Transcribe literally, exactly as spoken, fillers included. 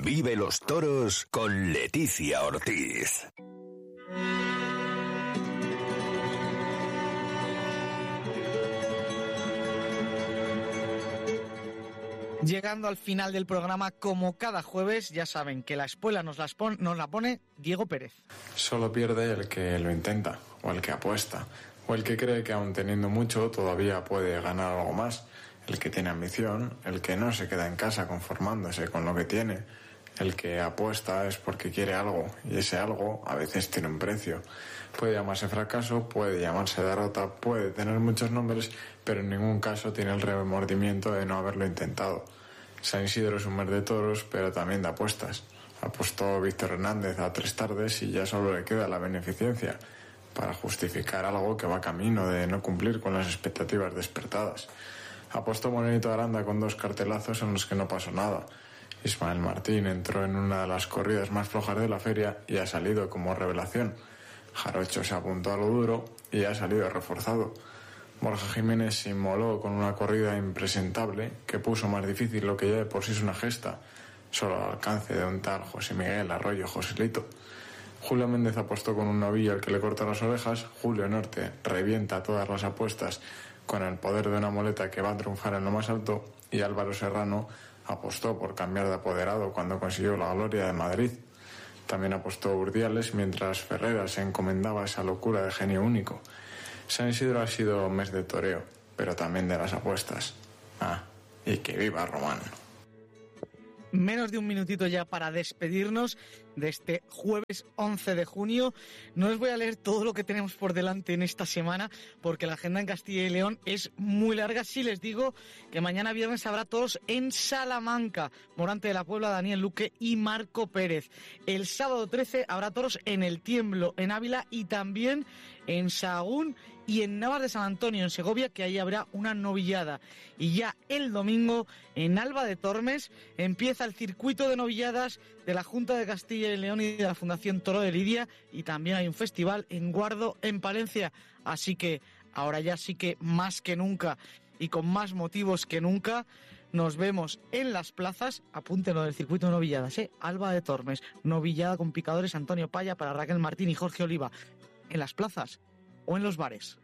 Vive los toros con Leticia Ortiz. Llegando al final del programa, como cada jueves, ya saben que la espuela nos, las pon, nos la pone Diego Pérez. Solo pierde el que lo intenta, o el que apuesta, o el que cree que aun teniendo mucho todavía puede ganar algo más, el que tiene ambición, el que no se queda en casa conformándose con lo que tiene, el que apuesta es porque quiere algo, y ese algo a veces tiene un precio. Puede llamarse fracaso, puede llamarse derrota, puede tener muchos nombres, pero en ningún caso tiene el remordimiento de no haberlo intentado. San Isidro es un mes de toros, pero también de apuestas. Apostó Víctor Hernández a tres tardes y ya solo le queda la beneficencia para justificar algo que va camino de no cumplir con las expectativas despertadas. Apostó Morenito Aranda con dos cartelazos en los que no pasó nada. Ismael Martín entró en una de las corridas más flojas de la feria y ha salido como revelación. Jarocho se apuntó a lo duro y ha salido reforzado. Borja Jiménez se inmoló con una corrida impresentable que puso más difícil lo que ya de por sí es una gesta, solo al alcance de un tal José Miguel Arroyo Joselito. Julio Méndez apostó con un novillo al que le corta las orejas. Julio Norte revienta todas las apuestas con el poder de una muleta que va a triunfar en lo más alto, y Álvaro Serrano apostó por cambiar de apoderado cuando consiguió la gloria de Madrid. También apostó Urdiales mientras Ferreras se encomendaba a esa locura de genio único. San Isidro ha sido mes de toreo, pero también de las apuestas. Ah, y que viva Román. Menos de un minutito ya para despedirnos de este jueves once de junio. No os voy a leer todo lo que tenemos por delante en esta semana, porque la agenda en Castilla y León es muy larga. Sí les digo que mañana viernes habrá toros en Salamanca, Morante de la Puebla, Daniel Luque y Marco Pérez. El sábado trece habrá toros en El Tiemblo, en Ávila, y también en Sahagún y en Navas de San Antonio, en Segovia, que ahí habrá una novillada. Y ya el domingo, en Alba de Tormes, empieza el circuito de novilladas de la Junta de Castilla y León y de la Fundación Toro de Lidia, y también hay un festival en Guardo, en Palencia. Así que ahora ya sí que más que nunca y con más motivos que nunca, nos vemos en las plazas. Apúntenlo del circuito de novilladas, ¿eh? Alba de Tormes, novillada con picadores Antonio Paya para Raquel Martín y Jorge Oliva. En las plazas o en los bares.